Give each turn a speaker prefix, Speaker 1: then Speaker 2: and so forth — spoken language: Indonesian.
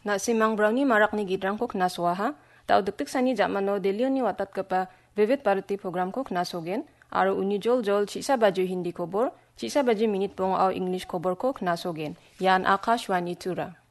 Speaker 1: Na simang brownie marak ni gidrang ko knaswaha, tao duktik sani jamano delio ni watat kapa vivid party program ko knasogen, aro uni jol chisa baju hindi kobor, chisa baju minit pong au English kobor ko knasogen. Yan Akashwani Tura.